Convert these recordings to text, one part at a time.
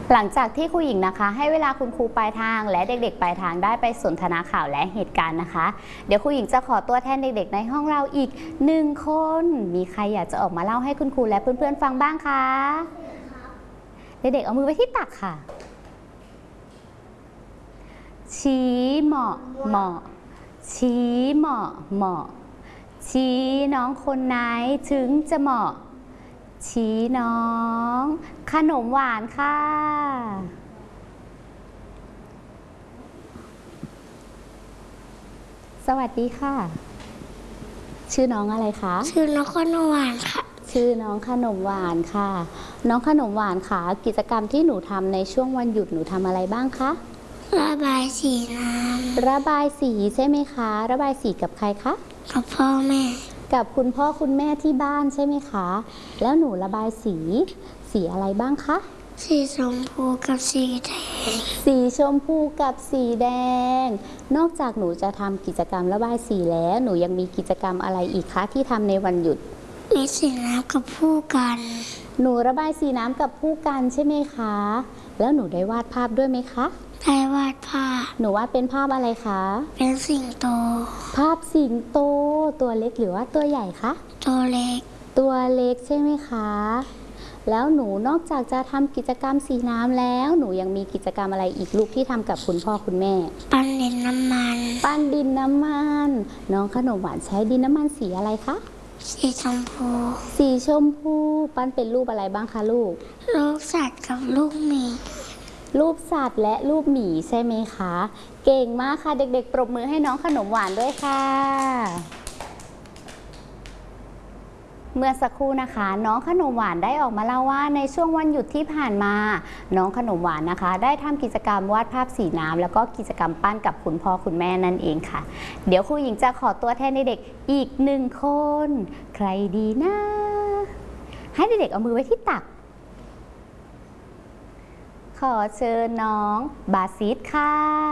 หลังจากที่ครูหญิงนะคะให้เวลาคุณครูปลายทางและเด็กๆปลายทางได้ไปสนทนาข่าวและเหตุการณ์นะคะเดี๋ยวครูหญิงจะขอตัวแทนเด็กๆในห้องเราอีก1 คนมีใครอยากจะออกมาเล่าให้คุณครูและเพื่อนๆฟังบ้างคะเด็กๆเอามือไว้ที่ตักค่ะชี้เหมาะเหมาะชี้เหมาะเหมาะชี้น้องคนไหนถึงจะเหมาะชี้น้องขนมหวานค่ะสวัสดีค่ะชื่อน้องอะไรคะชื่อน้องขนมหวานค่ะชื่อน้องขนมหวานค่ะน้องขนมหวานค่ะกิจกรรมที่หนูทำในช่วงวันหยุดหนูทำอะไรบ้างคะระบายสีน้ำระบายสีใช่ไหมคะระบายสีกับใครคะกับพ่อแม่กับคุณพ่อคุณแม่ที่บ้านใช่ไหมคะแล้วหนูระบายสีอะไรบ้างคะสีชมพูกับสีแดงสีชมพูกับสีแดงนอกจากหนูจะทำกิจกรรมระบายสีแล้วหนูยังมีกิจกรรมอะไรอีกคะที่ทำในวันหยุดมีสีน้ำกับผู้กันหนูระบายสีน้ำกับผู้กันใช่ไหมคะแล้วหนูได้วาดภาพด้วยไหมคะได้วาดภาพหนูวาดเป็นภาพอะไรคะเป็นสิงโตภาพสิงโตตัวเล็กหรือว่าตัวใหญ่คะตัวเล็กใช่ไหมคะแล้วหนูนอกจากจะทำกิจกรรมสีน้ำแล้วหนูยังมีกิจกรรมอะไรอีกลูกที่ทำกับคุณพ่อคุณแม่ปั้นดินน้ำมันน้องขนมหวานใช้ดินน้ำมันสีอะไรคะสีชมพูปั้นเป็นรูปอะไรบ้างคะลูกสัตว์กับรูปหมีรูปสัตว์และรูปหมีใช่ไหมคะเก่งมากค่ะเด็กๆปรบมือให้น้องขนมหวานด้วยค่ะเมื่อสักครู่นะคะน้องขนมหวานได้ออกมาเล่าว่าในช่วงวันหยุดที่ผ่านมาน้องขนมหวานนะคะได้ทำกิจกรรมวาดภาพสีน้ำแล้วก็กิจกรรมปั้นกับคุณพ่อคุณแม่นั่นเองค่ะเดี๋ยวครูหญิงจะขอตัวแทนเด็กๆอีก1 คนใครดีนะให้เด็กๆเอามือไว้ที่ตักขอเชิญน้องบาซิสค่ะ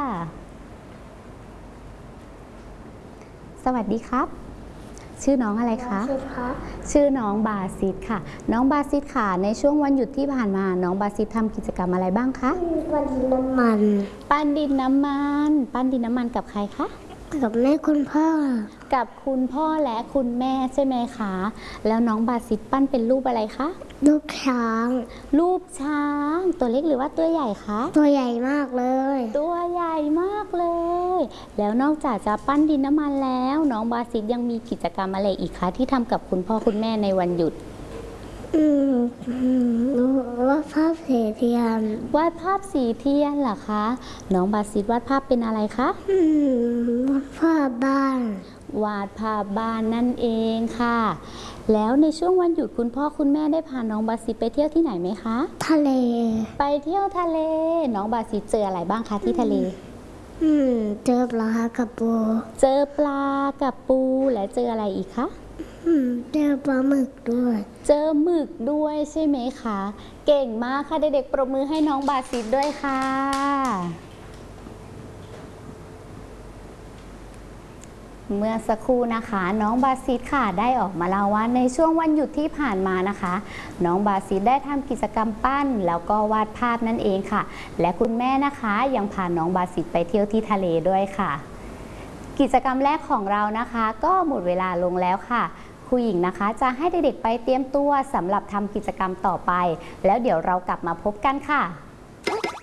สวัสดีครับชื่อน้องอะไรคะชื่อน้องบาซิสค่ะน้องบาซิสค่ะในช่วงวันหยุดที่ผ่านมาน้องบาซิสทำกิจกรรมอะไรบ้างคะปั้นดินน้ำมันกับใครคะกับแม่คุณพ่อกับคุณพ่อและคุณแม่ใช่ไหมคะแล้วน้องบาซิสปั้นเป็นรูปอะไรคะรูปช้างตัวเล็กหรือว่าตัวใหญ่คะตัวใหญ่มากเลยแล้วนอกจากจะปั้นดินน้ำมันแล้วน้องบาซิสยังมีกิจกรรมอะไรอีกคะที่ทำกับคุณพ่อคุณแม่ในวันหยุดวาดภาพสีเทียนเหรอคะน้องบาซิสวาดภาพเป็นอะไรคะวาดภาพบ้านนั่นเองค่ะแล้วในช่วงวันหยุดคุณพ่อคุณแม่ได้พาน้องบาซิสไปเที่ยวที่ไหนไหมคะทะเลไปเที่ยวทะเลน้องบาซิสเจออะไรบ้างคะที่ทะเลเจอปลากับปูและเจออะไรอีกคะเจอปลาหมึกด้วยใช่ไหมคะเก่งมากค่ะเด็กๆปรบมือให้น้องบาซิสด้วยค่ะเมื่อสักครู่นะคะน้องบาซิสค่ะได้ออกมาเล่าว่าในช่วงวันหยุดที่ผ่านมานะคะน้องบาซิสได้ทำกิจกรรมปั้นแล้วก็วาดภาพนั่นเองค่ะและคุณแม่นะคะยังพาน้องบาซิสไปเที่ยวที่ทะเลด้วยค่ะกิจกรรมแรกของเรานะคะก็หมดเวลาลงแล้วค่ะครูหญิงนะคะจะให้เด็กๆไปเตรียมตัวสำหรับทำกิจกรรมต่อไปแล้วเดี๋ยวเรากลับมาพบกันค่ะ